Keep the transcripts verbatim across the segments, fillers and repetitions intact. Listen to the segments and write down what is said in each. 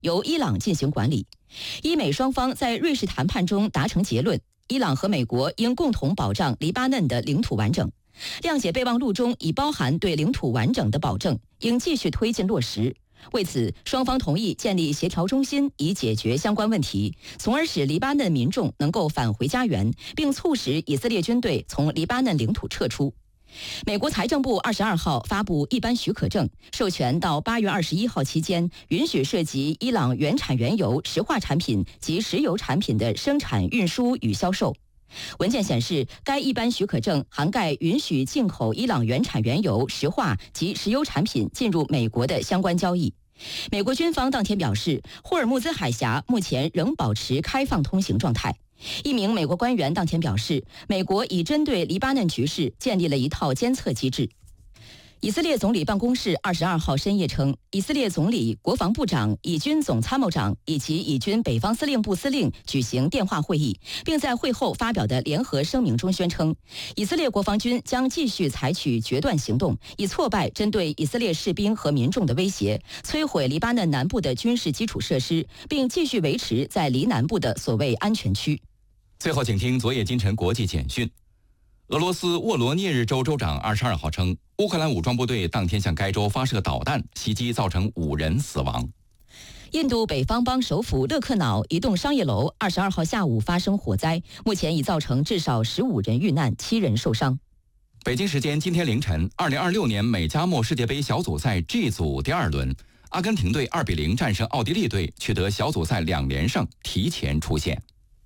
由伊朗进行管理。伊美双方在瑞士谈判中达成结论，伊朗和美国应共同保障黎巴嫩的领土完整。谅解备忘录中已包含对领土完整的保证，应继续推进落实。为此，双方同意建立协调中心，以解决相关问题，从而使黎巴嫩民众能够返回家园，并促使以色列军队从黎巴嫩领土撤出。美国财政部二十二号发布一般许可证，授权到八月二十一号期间，允许涉及伊朗原产原油、石化产品及石油产品的生产、运输与销售。文件显示，该一般许可证涵盖允许进口伊朗原产原油、石化及石油产品进入美国的相关交易。美国军方当天表示，霍尔木兹海峡目前仍保持开放通行状态。一名美国官员当天表示，美国已针对黎巴嫩局势建立了一套监测机制。以色列总理办公室二十二号深夜称，以色列总理、国防部长、以军总参谋长以及以军北方司令部司令举行电话会议，并在会后发表的联合声明中宣称，以色列国防军将继续采取决断行动，以挫败针对以色列士兵和民众的威胁，摧毁黎巴嫩南部的军事基础设施，并继续维持在黎南部的所谓安全区。 最后，请听昨夜今晨国际简讯。俄罗斯沃罗涅日州州长二十二号称，乌克兰武装部队当天向该州发射导弹，袭击造成五人死亡。 印度北方邦首府勒克瑙一栋商业楼二十二号下午发生火灾，目前已造成至少十五人遇难，七人受伤。 北京时间今天凌晨，二零二六年美加墨世界杯小组赛 G 组第二轮，阿根廷队二比零战胜奥地利队，取得小组赛两连胜，提前出线。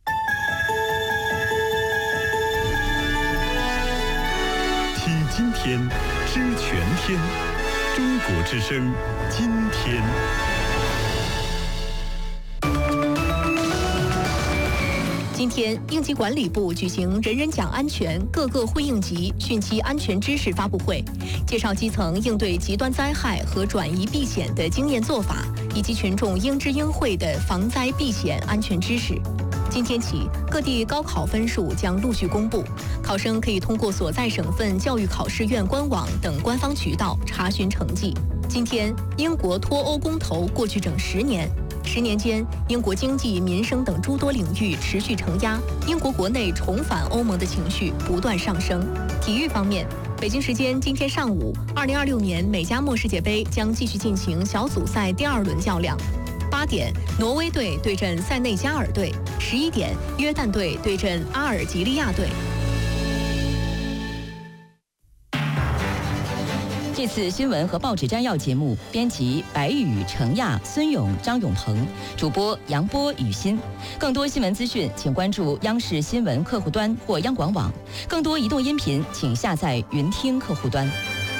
听今天，知全天。中国之声，今天。 今天，应急管理部举行“人人讲安全，个个会应急”汛期安全知识发布会，介绍基层应对极端灾害和转移避险的经验做法，以及群众应知应会的防灾避险安全知识。今天起，各地高考分数将陆续公布，考生可以通过所在省份教育考试院官网等官方渠道查询成绩。今天，英国脱欧公投过去整十年，十年间，英国经济、民生等诸多领域持续承压，英国国内重返欧盟的情绪不断上升。体育方面，北京时间今天上午，二零二六年美加墨世界杯将继续进行小组赛第二轮较量。八点，挪威队对阵塞内加尔队；十一点，约旦队对阵阿尔及利亚队。 这次新闻和报纸摘要节目，编辑白宇、程亚、孙勇、张永鹏，主播杨波、雨欣。更多新闻资讯，请关注央视新闻客户端或央广网。更多移动音频，请下载云听客户端。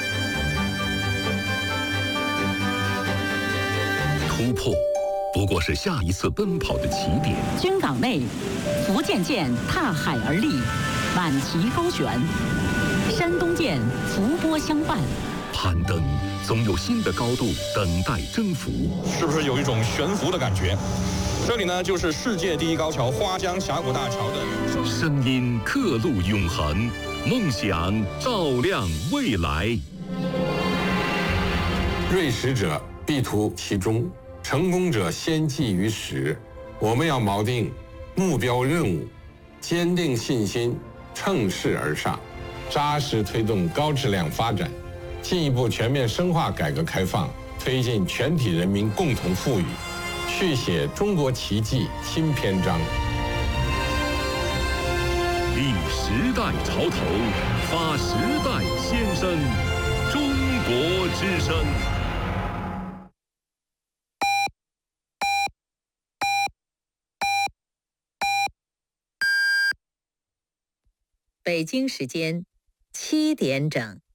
突破不过是下一次奔跑的起点。 军港内，福建舰踏海而立，满旗高悬；山东舰伏波相伴。 攀登总有新的高度等待征服， 是不是有一种悬浮的感觉？这里呢，就是世界第一高桥花江峡谷大桥的声音，刻录永恒，梦想照亮未来。 锐识者必图其中，成功者先记于始。我们要锚定目标任务，坚定信心，乘势而上，扎实推动高质量发展，进一步全面深化改革开放，推进全体人民共同富裕，续写中国奇迹新篇章。 立时代潮头，发时代先声，中国之声。 北京时间七点整。